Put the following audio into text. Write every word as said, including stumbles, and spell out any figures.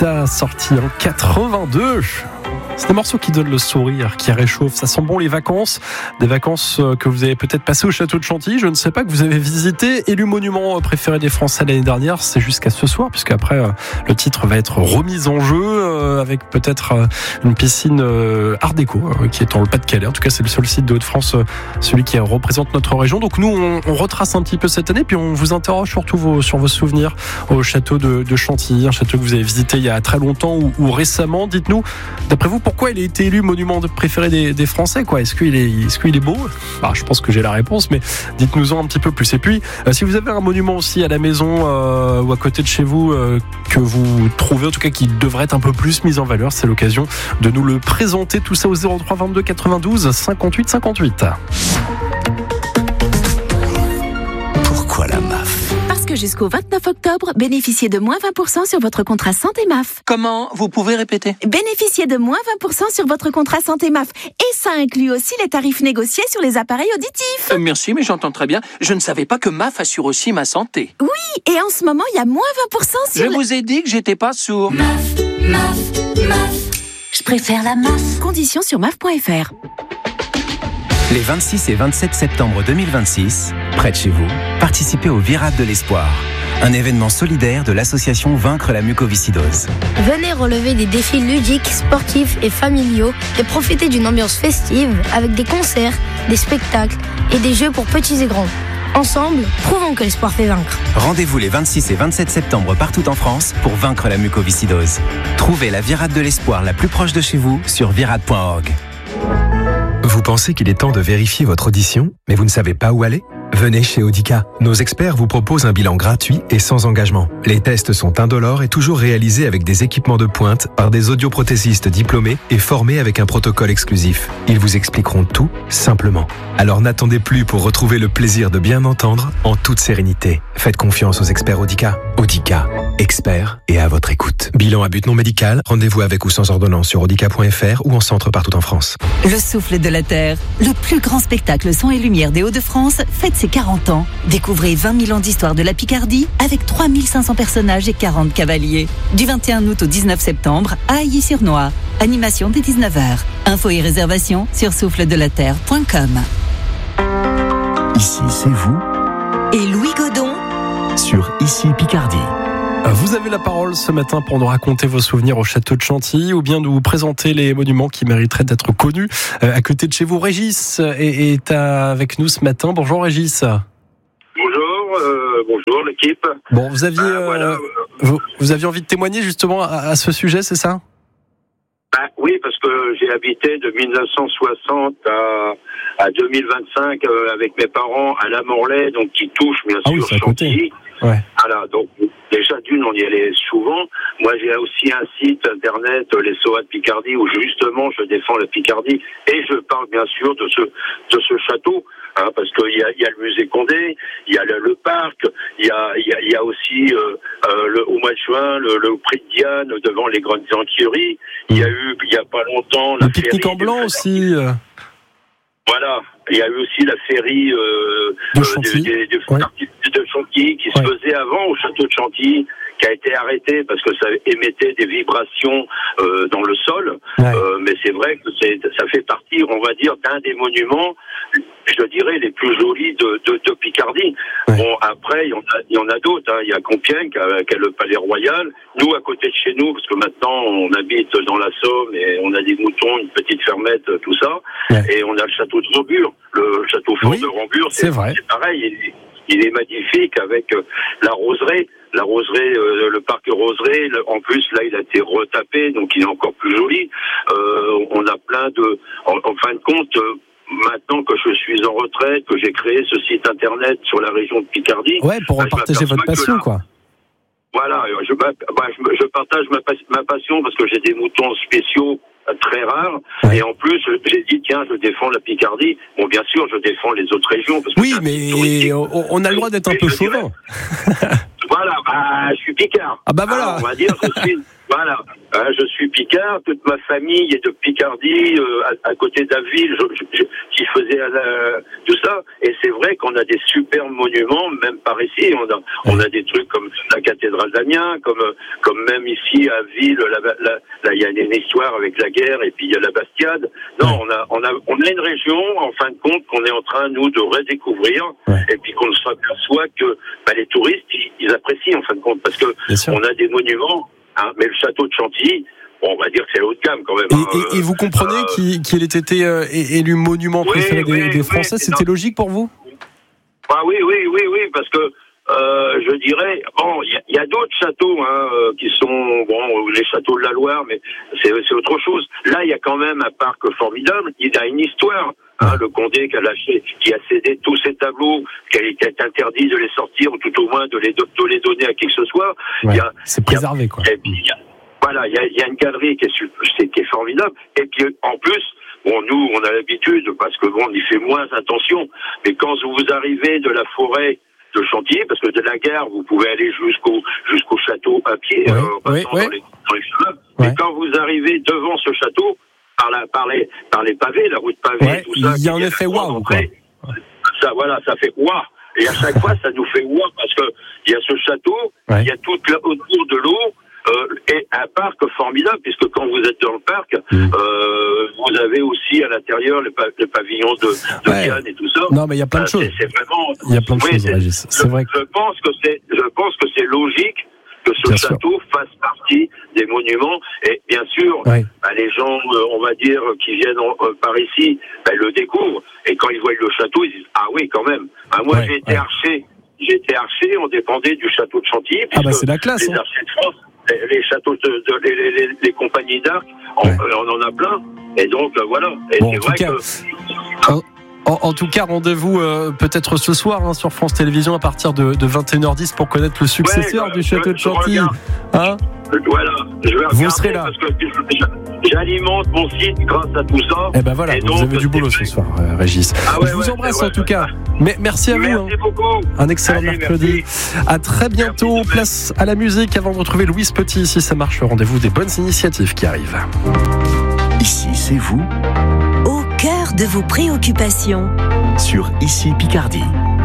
Rasta, sorti en quatre-vingt-deux. C'est un morceau qui donne le sourire, qui réchauffe. Ça sent bon les vacances. Des vacances que vous avez peut-être passées au château de Chantilly. Je ne sais pas, que vous avez visité. Élu monument préféré des Français l'année dernière. C'est jusqu'à ce soir, puisque après le titre va être remis en jeu avec peut-être une piscine Art déco qui est dans le Pas-de-Calais. En tout cas, c'est le seul site de Hauts-de-France, celui qui représente notre région. Donc nous, on, on retrace un petit peu cette année, puis on vous interroge surtout vos, sur vos souvenirs au château de, de Chantilly, un château que vous avez visité il y a très longtemps ou, ou récemment. Dites-nous, d'après vous, pourquoi il a été élu monument préféré des, des Français, quoi. Est-ce qu'il est, est-ce qu'il est beau? Bah, je pense que j'ai la réponse, mais dites-nous-en un petit peu plus. Et puis, euh, si vous avez un monument aussi à la maison euh, ou à côté de chez vous euh, que vous trouvez, en tout cas, qui devrait être un peu plus mis en valeur, c'est l'occasion de nous le présenter. Tout ça au zéro trois vingt-deux quatre-vingt-douze cinquante-huit cinquante-huit. Pourquoi la M A F? Parce que jusqu'au vingt-neuf octobre, bénéficiez de moins vingt pour cent sur votre contrat santé M A F. Comment? Vous pouvez répéter? Bénéficiez de moins vingt pour cent sur votre contrat santé M A F. Et ça inclut aussi les tarifs négociés sur les appareils auditifs. Euh, merci, mais j'entends très bien. Je ne savais pas que M A F assure aussi ma santé. Oui, et en ce moment, il y a moins vingt pour cent sur... Je le... vous ai dit que j'étais pas sourd. M A F, M A F, M A F. Je préfère la M A F. Conditions sur M A F point F R. Les vingt-six et vingt-sept septembre deux mille vingt-six, près de chez vous, participez au Virade de l'Espoir, un événement solidaire de l'association Vaincre la mucoviscidose. Venez relever des défis ludiques, sportifs et familiaux et profiter d'une ambiance festive avec des concerts, des spectacles et des jeux pour petits et grands. Ensemble, prouvons que l'espoir fait vaincre. Rendez-vous les vingt-six et vingt-sept septembre partout en France pour vaincre la mucoviscidose. Trouvez la Virade de l'Espoir la plus proche de chez vous sur virade point org. Vous pensez qu'il est temps de vérifier votre audition, mais vous ne savez pas où aller? Venez chez Audica. Nos experts vous proposent un bilan gratuit et sans engagement. Les tests sont indolores et toujours réalisés avec des équipements de pointe par des audioprothésistes diplômés et formés avec un protocole exclusif. Ils vous expliqueront tout simplement. Alors n'attendez plus pour retrouver le plaisir de bien entendre en toute sérénité. Faites confiance aux experts Audica. Audica, experts et à votre écoute. Bilan à but non médical, rendez-vous avec ou sans ordonnance sur audica point F R ou en centre partout en France. Le souffle de la Terre, le plus grand spectacle son et lumière des Hauts-de-France, fête ses quarante ans. Découvrez vingt mille ans d'histoire de la Picardie avec trois mille cinq cents personnages et quarante cavaliers. Du vingt et un août au dix-neuf septembre à Ailly-sur-Noix. Animation dès dix-neuf heures. Infos et réservations sur souffle de la terre point com. Ici, c'est vous. Et Louis Godon Sur Ici Picardie. Vous avez la parole ce matin pour nous raconter vos souvenirs au château de Chantilly ou bien nous présenter les monuments qui mériteraient d'être connus. Euh, à côté de chez vous, Régis est, est avec nous ce matin. Bonjour Régis. Bonjour, euh, bonjour l'équipe. Bon, vous aviez, euh, voilà. euh, vous, vous aviez envie de témoigner justement à, à ce sujet, c'est ça? Ben, oui, parce que j'ai habité de mille neuf cent soixante à, à deux mille vingt-cinq euh, avec mes parents à La Morlaix, donc qui touche bien ah sûr oui, c'est à Chantilly. côté. Ouais. Voilà, donc déjà d'une, on y allait souvent. Moi, j'ai aussi un site internet, les S O A de Picardie, où justement je défends la Picardie et je parle bien sûr de ce de ce château, hein, parce qu'il y a, il y a le musée Condé, il y a le, le parc, il y a il y a, il y a aussi euh, euh, le, au mois de juin le, le prix de Diane devant les grandes enquilleries. Il y a eu il y a pas longtemps la le pique-nique en blanc aussi. Euh... Voilà, il y a eu aussi la féerie euh, de Chantilly, de, de, de, ouais. de Chantilly qui ouais. se faisait avant au château de Chantilly, qui a été arrêté parce que ça émettait des vibrations euh, dans le sol. Ouais. Euh, mais c'est vrai que c'est, ça fait partie, on va dire, d'un des monuments, je dirais, les plus jolis de, de, de Picardie. Ouais. Bon, après, il y en a, il y en a d'autres. Hein. Il y a Compiègne qui a, qui a le Palais Royal. Nous, à côté de chez nous, parce que maintenant, on habite dans la Somme et on a des moutons, une petite fermette, tout ça. Ouais. Et on a le château de Rambure, le château fort oui, de Rambure. C'est, c'est vrai. C'est pareil. Il, il est magnifique avec euh, la roseraie. La roseraie, euh, le parc roseraie, en plus, là, il a été retapé, donc il est encore plus joli. Euh, on a plein de... En, en fin de compte... Euh, Maintenant que je suis en retraite, que j'ai créé ce site internet sur la région de Picardie... Ouais, pour bah, partager votre passion, là, quoi. Voilà, je, bah, je, je partage ma, ma passion parce que j'ai des moutons spéciaux très rares. Ouais. Et en plus, j'ai dit, tiens, je défends la Picardie. Bon, bien sûr, je défends les autres régions. Parce que oui, mais on, on a le droit d'être un peu chauvin. Voilà, bah, je suis picard. Ah bah voilà. Alors, on va dire, je suis... Voilà. Hein, je suis Picard, toute ma famille est de Picardie, euh, à, à côté d'Abbeville, je, je, je, j'y faisais euh, tout ça. Et c'est vrai qu'on a des superbes monuments, même par ici. On a, on a des trucs comme la cathédrale d'Amiens, comme, comme même ici à Ville, là, là, là, il y a une histoire avec la guerre, et puis il y a la Bastiade. Non, on a, on a, on a une région, en fin de compte, qu'on est en train, nous, de redécouvrir, ouais. et puis qu'on s'aperçoit que bah, les touristes, ils, ils apprécient, en fin de compte, parce que on a des monuments. Hein, mais le château de Chantilly, bon, on va dire que c'est haut de gamme quand même. Et, hein, et, et vous comprenez euh, qu'il, qu'il ait été euh, élu monument préféré oui, des, oui, des Français, oui, c'était non. logique pour vous ? Ah oui, oui, oui, oui, parce que euh, je dirais, bon, il y, y a d'autres châteaux hein, qui sont, bon, les châteaux de la Loire, mais c'est, c'est autre chose. Là, il y a quand même un parc formidable, il a une histoire. Hein, le Condé qui a lâché, qui a cédé tous ses tableaux, qui a été interdit de les sortir ou tout au moins de les, de, de les donner à qui que ce soit. Ouais, il y a, c'est préservé, quoi. Et puis, il y a, voilà, il y a, il y a une galerie qui est, qui est formidable. Et puis en plus, bon, nous, on a l'habitude parce que bon, on y fait moins attention. Mais quand vous arrivez de la forêt de Chantilly, parce que de la gare, vous pouvez aller jusqu'au jusqu'au château à pied, ouais, euh, ouais, dans, ouais. les, dans les chemins. Ouais. Mais quand vous arrivez devant ce château, Par, la, par, les, par les pavés, la route pavée, ouais, tout ça. Il y a un effet waouh, quoi. Ça, voilà, ça fait waouh. Et à chaque fois, ça nous fait waouh parce que il y a ce château, ouais. il y a tout là autour de l'eau, euh, et un parc formidable, puisque quand vous êtes dans le parc, mmh. euh, vous avez aussi à l'intérieur le, pa- le pavillon de, de ouais. Cannes et tout ça. Non, mais il y a plein de euh, choses. C'est, c'est vraiment, il y a plein de oui, choses, c'est, Régis. C'est je, vrai. Que... Je pense que c'est, je pense que c'est logique que ce bien château sûr. fasse partie des monuments. Et bien sûr, ouais. bah, les gens, euh, on va dire, qui viennent en, euh, par ici, bah, le découvrent. Et quand ils voient le château, ils disent « Ah oui, quand même. Bah, » Moi, ouais, j'ai été ouais. archer. J'ai été archer, on dépendait du château de Chantilly. Ah bah c'est la classe. Les hein. archers de France, les, les châteaux de, de les, les, les, les compagnies d'arc, on, ouais. on en a plein. Et donc, euh, voilà. Et bon, c'est en vrai tout cas, que... En, en, en tout cas, rendez-vous euh, peut-être ce soir hein, sur France Télévisions à partir de, de vingt et une heures dix pour connaître le successeur ouais, du château je, de Chantilly. Hein voilà, je vais vous serez là. Parce que j'alimente mon site grâce à tout ça. Et ben voilà, donc, vous avez du boulot ce soir, euh, Régis. Ah ouais, je vous ouais, embrasse ouais, en tout ouais. cas. Mais merci à merci vous. Hein. beaucoup. Un excellent Allez, mercredi. Merci. À très bientôt. Merci, place à la musique avant de retrouver Louise Petit. Si ça marche, le rendez-vous des bonnes initiatives qui arrivent. Ici, c'est vous. Au cœur de vos préoccupations. Sur Ici Picardie.